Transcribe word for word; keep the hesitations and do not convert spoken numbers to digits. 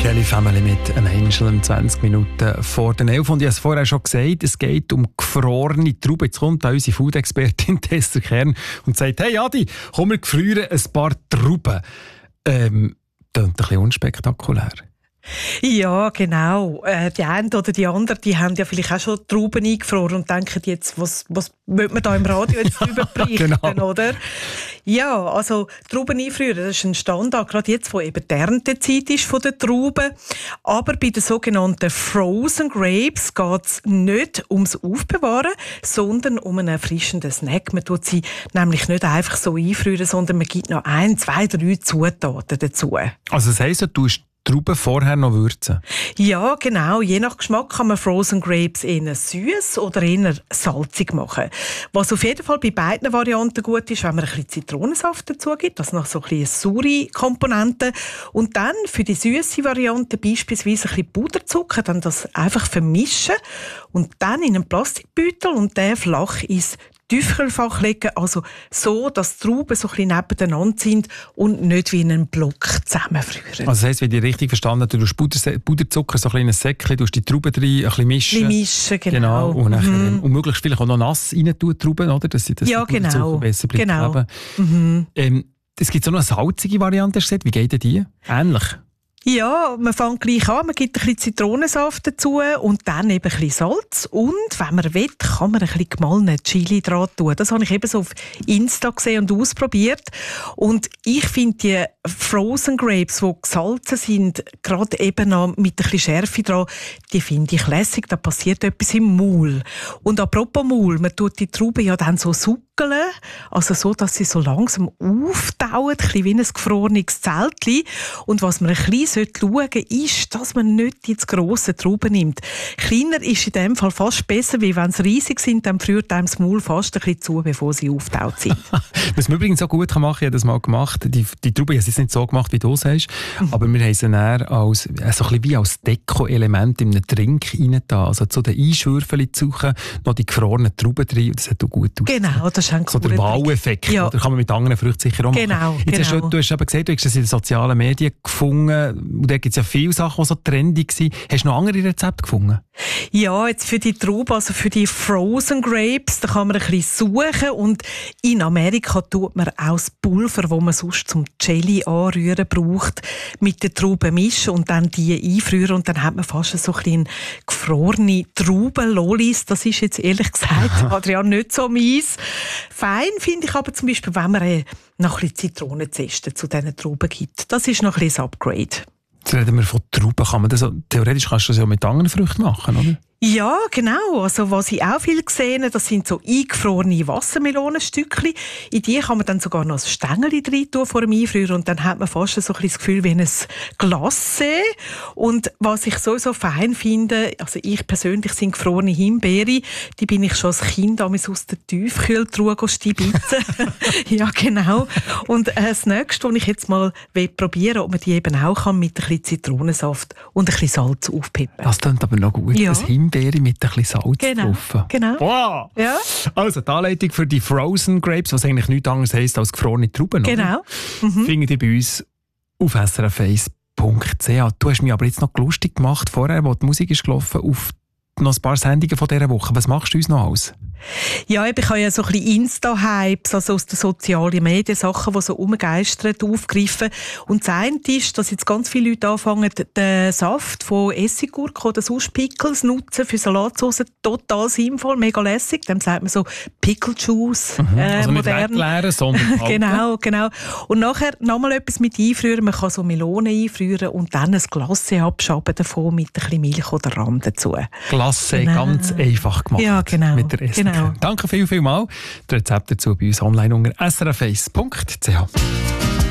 Kelly Family mit «An Angel» um zwanzig Minuten vor den elf. Und ich habe es vorher schon gesagt, es geht um gefrorene Trauben. Jetzt kommt da unsere Food-Expertin Tessa Kern und sagt: «Hey Adi, komm, wir gefrieren ein paar Trauben.» Ähm, das ist ein bisschen unspektakulär. Ja, genau. Äh, die einen oder die anderen, die haben ja vielleicht auch schon Trauben eingefroren und denken jetzt, was, was will man da im Radio jetzt drüber berichten, Genau. oder? Ja, also Trauben einfrieren, das ist ein Standard, gerade jetzt, wo eben die Erntezeit ist von den Trauben. Aber bei den sogenannten Frozen Grapes geht es nicht ums Aufbewahren, sondern um einen erfrischenden Snack. Man tut sie nämlich nicht einfach so einfrieren, sondern man gibt noch ein, zwei, drei Zutaten dazu. Also das heisst, du tust Trauben vorher noch würzen? Ja, genau. Je nach Geschmack kann man Frozen Grapes eher süß oder eher salzig machen. Was auf jeden Fall bei beiden Varianten gut ist, wenn man ein bisschen Zitronensaft dazu gibt, das noch so ein bisschen saure Komponente. Und dann für die süße Variante beispielsweise ein bisschen Puderzucker, dann das einfach vermischen und dann in einen Plastikbeutel und den flach ins Tiefkühlfach legen, also so, dass die Trauben so ein bisschen nebeneinander sind und nicht wie in einem Block zusammenfrieren. Also das heisst, wenn ich richtig verstanden habe, du tust Puder, Puderzucker, so ein kleines Säckchen, du tust die Trauben rein, ein bisschen mischen. Ein bisschen mischen, genau. genau. Und, nachher, mhm. und möglichst vielleicht auch noch nass rein tun, Trauben, oder? Dass sie das ja, Puderzucker genau. besser bleibt genau. kleben. Mhm. Ähm, es gibt auch noch eine salzige Variante, hast du gesagt. Wie geht denn die? Ähnlich? Ja, man fängt gleich an, man gibt ein bisschen Zitronensaft dazu und dann eben ein bisschen Salz. Und wenn man will, kann man ein bisschen gemahlenen Chili dran tun. Das habe ich eben so auf Insta gesehen und ausprobiert. Und ich finde die Frozen Grapes, die gesalzen sind, gerade eben noch mit ein bisschen Schärfe dran, die finde ich lässig. Da passiert etwas im Maul. Und apropos Maul, man tut die Trauben ja dann so suckeln, also so, dass sie so langsam auftauen, ein bisschen wie ein gefrorenes Zeltchen. Und was man ein bisschen schauen sollte, ist, dass man nicht die zu grossen Trauben nimmt. Kleiner ist in dem Fall fast besser, weil wenn sie riesig sind, dann friert einem das Maul fast ein bisschen zu, bevor sie auftaut sind. Was man übrigens so gut machen kann, ich habe das mal gemacht, die, die Trauben, ich habe es nicht so gemacht, wie du sagst, mhm. aber wir haben sie dann als, so ein bisschen wie als Deko-Element in einen Drink reingetan. Also zu den Einschwürfeln zu suchen, noch die gefrorenen Trauben drin, und das hat auch gut ausgesehen. Genau, das ist ein so der Wow-Effekt, ja. Oder kann man mit anderen Früchten sicher auch machen. Genau, Jetzt genau. Hast du, du hast eben gesagt, du hast das in den sozialen Medien gefunden, und da gibt es ja viele Sachen, die so trendy waren. Hast du noch andere Rezepte gefunden? Ja, jetzt für die Trauben, also für die Frozen Grapes, da kann man ein bisschen suchen und in Amerika tut man auch das Pulver, das man sonst zum Jelly anrühren braucht, mit den Trauben mischen und dann die einfrieren und dann hat man fast so ein bisschen gefrorene Traubenlollis. Das ist jetzt ehrlich gesagt, Adrian, nicht so meins. Fein finde ich aber zum Beispiel, wenn man äh, noch ein bisschen Zitronenzeste zu diesen Trauben gibt. Das ist noch ein bisschen das Upgrade. Jetzt reden wir von Trauben. Kann man das so, theoretisch kannst du das ja mit anderen Früchten machen, oder? Ja, genau. Also, was ich auch viel gesehen habe, das sind so eingefrorene Wassermelonenstückchen. In die kann man dann sogar noch ein Stängeli rein tun vor dem Einfrieren und dann hat man fast so ein bisschen das Gefühl wie ein Glacé. Und was ich sowieso fein finde, also ich persönlich sind gefrorene Himbeere, die bin ich schon als Kind aus der Tiefkühltruhe stibitzen. Ja, genau. Und äh, das Nächste, was ich jetzt mal probieren will, ob man die eben auch kann mit ein bisschen Zitronensaft und ein bisschen Salz aufpippen. Das klingt aber noch gut. Ja. Himbeere mit ein bisschen Salz genau, drauf. Genau. Wow. Ja. Also die Anleitung für die Frozen Grapes, was eigentlich nichts anderes heisst als gefrorene Trauben. Genau. Mhm. Findet ihr bei uns auf s r f eins punkt c h. Du hast mich aber jetzt noch lustig gemacht, vorher, wo die Musik ist gelaufen, auf noch ein paar Sendungen von dieser Woche. Was machst du uns noch alles? Ja, ich habe ja so ein bisschen Insta-Hypes, also aus den sozialen Medien, Sachen, die so umgeistern, aufgreifen. Und das eine ist, dass jetzt ganz viele Leute anfangen, den Saft von Essiggurken oder sonst Pickles nutzen für Salatsauce. Total sinnvoll, mega lässig. Dem sagt man so Pickle Juice, mhm. äh, also modern. Nicht wegleeren, sondern Genau, genau. Und nachher nochmal etwas mit einfrieren. Man kann so Melonen einfrieren und dann ein Glacé abschaben davon mit ein bisschen Milch oder Rahm dazu. Glacé, genau. ganz einfach gemacht. Ja, genau. Mit der Essig. Genau. Danke viel, viel mal. Das Rezept dazu bei uns online unter s r f eins punkt c h.